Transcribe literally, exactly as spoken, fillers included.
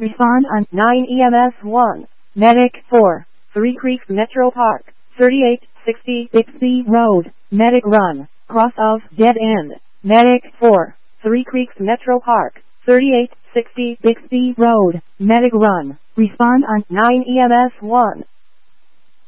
Respond on nine E M S one. Medic four. Three Creeks Metro Park. thirty-eight sixty Bixby Road. Medic run. Cross of dead end. Medic four. Three Creeks Metro Park. thirty-eight sixty Bixby Road. Medic run. Respond on nine E M S one.